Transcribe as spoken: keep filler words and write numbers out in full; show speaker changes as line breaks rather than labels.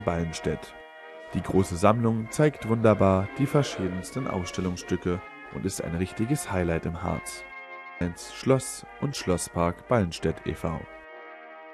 Ballenstedt. Die große Sammlung zeigt wunderbar die verschiedensten Ausstellungsstücke und ist ein richtiges Highlight im Harz. Schloss und Schlosspark Ballenstedt e V